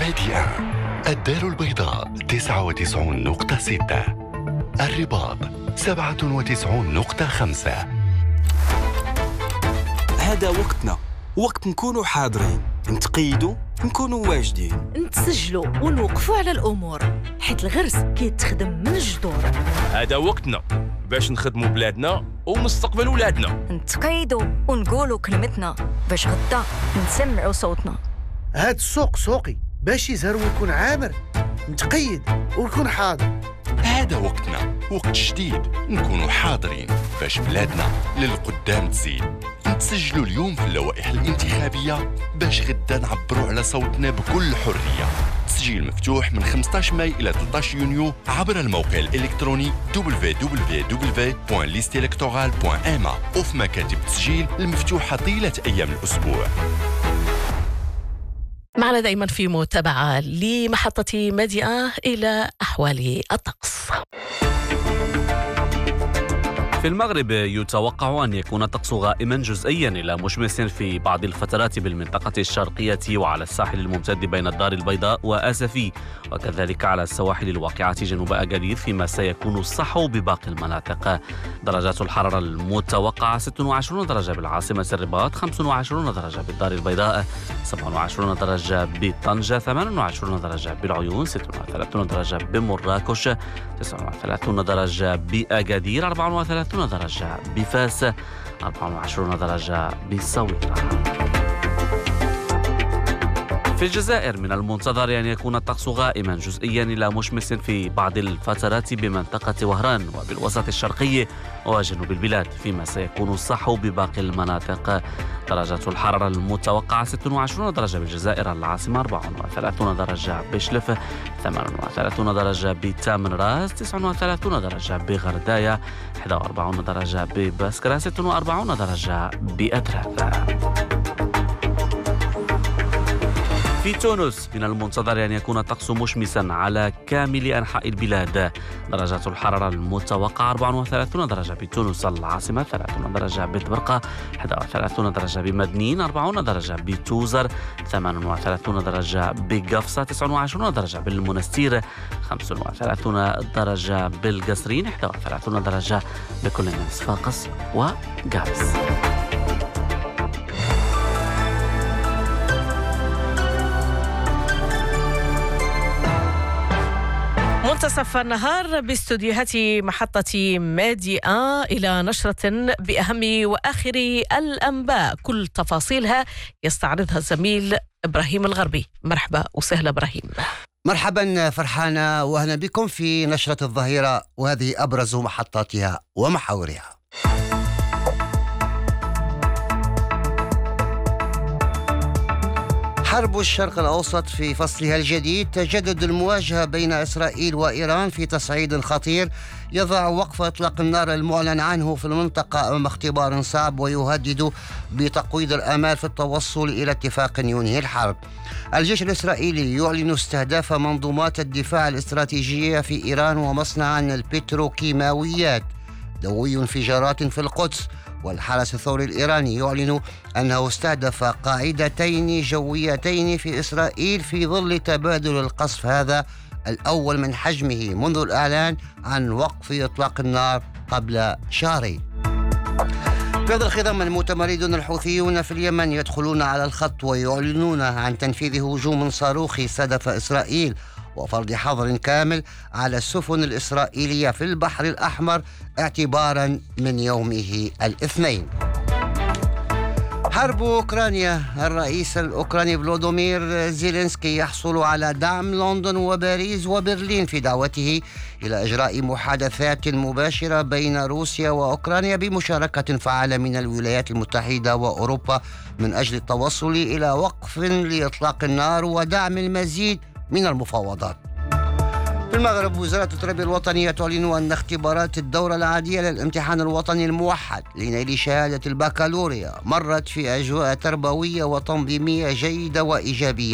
ميديا الدار البيضاء 99.6، الرباط 97.5. هذا وقتنا، وقت نكونوا حاضرين، نتقيدوا، نكونوا واجدين، نتسجلوا ونوقفوا على الأمور، حيت الغرس كيتخدم من الجذور. هذا وقتنا باش نخدموا بلادنا ومستقبل ولادنا، نتقيدوا ونقولوا كلمتنا باش غدا نسمعوا صوتنا. هاد السوق سوقي باش يزهر ويكون عامر، نتقيد ونكون حاضر. هذا وقتنا، وقت جديد نكونوا حاضرين باش بلادنا للقدام تزيد. نتسجلوا اليوم في اللوائح الانتخابية باش غدا نعبروا على صوتنا بكل حرية. تسجيل مفتوح من 15 ماي إلى 13 يونيو عبر الموقع الإلكتروني www.listelectorale.ma وفي مكاتب التسجيل المفتوحة طيلة أيام الأسبوع. معنا دائما في متابعة لمحطة ميديا إلى أحوال الطقس. في المغرب يتوقع أن يكون الطقس غائما جزئيا إلى مشمس في بعض الفترات بالمنطقة الشرقية وعلى الساحل الممتد بين الدار البيضاء وآسفي، وكذلك على السواحل الواقعة جنوب أكادير، فيما سيكون الصحو بباقي المناطق. درجات الحرارة المتوقعة 26 درجة بالعاصمة الرباط، 25 درجة بالدار البيضاء، 27 درجة بطنجة، 28 درجة بالعيون، 36 درجة بمراكش، 39 درجة بأكادير، 34 درجة بفاس، 24 درجة بالصويرة. في الجزائر من المنتظر أن يكون الطقس غائما جزئيا إلى مشمس في بعض الفترات بمنطقة وهران وبالوسط الشرقي وجنوب البلاد، فيما سيكون الصحو بباقي المناطق. درجات الحرارة المتوقعة 26 درجة بالجزائر العاصمة، 34 درجة بشلف، 38 درجة بتامن راس، 39 درجة بغرداية، 41 درجة ببسكرة، 46 درجة بأدراث. في تونس من المنتظر أن يكون الطقس مشمسا على كامل أنحاء البلاد. درجات الحرارة المتوقعة 34 درجة بتونس العاصمة، 30 درجة بطبرقة، 31 درجة بمدنين، 40 درجة بتوزر، 38 درجة بقفصة، 29 درجة بالمنستير، 35 درجة بالقصرين، 31 درجة بكل من صفاقس وقابس. منتصف النهار باستوديوهات محطة ميديا إلى نشرة بأهم وآخر الأنباء، كل تفاصيلها يستعرضها الزميل إبراهيم الغربي. مرحبا وسهلا إبراهيم. مرحبا فرحانة، وأهلا بكم في نشرة الظهيرة، وهذه أبرز محطاتها ومحاورها. حرب الشرق الأوسط في فصلها الجديد، تجدد المواجهة بين إسرائيل وإيران في تصعيد خطير يضع وقف إطلاق النار المعلن عنه في المنطقة أمام اختبار صعب، ويهدد بتقويض الآمال في التوصل إلى اتفاق ينهي الحرب. الجيش الإسرائيلي يعلن استهداف منظومات الدفاع الاستراتيجية في إيران ومصنعا البتروكيماويات. دوي انفجارات في القدس. والحرس الثوري الإيراني يعلن أنه استهدف قاعدتين جويتين في إسرائيل في ظل تبادل القصف هذا الأول من حجمه منذ الإعلان عن وقف إطلاق النار قبل شهرين. في هذا الخضم المتمردون الحوثيون في اليمن يدخلون على الخط ويعلنون عن تنفيذ هجوم صاروخي استهدف إسرائيل وفرض حظر كامل على السفن الإسرائيلية في البحر الأحمر اعتبارا من يومه الاثنين. حرب أوكرانيا. الرئيس الأوكراني فلوديمير زيلينسكي يحصل على دعم لندن وباريس وبرلين في دعوته إلى إجراء محادثات مباشرة بين روسيا وأوكرانيا بمشاركة فعالة من الولايات المتحدة وأوروبا من أجل التوصل إلى وقف لإطلاق النار ودعم المزيد من المفاوضات. في المغرب وزارة التربية الوطنية تعلن أن اختبارات الدورة العادية للامتحان الوطني الموحد لنيل شهادة البكالوريا مرت في أجواء تربوية وتنظيمية جيدة وإيجابية.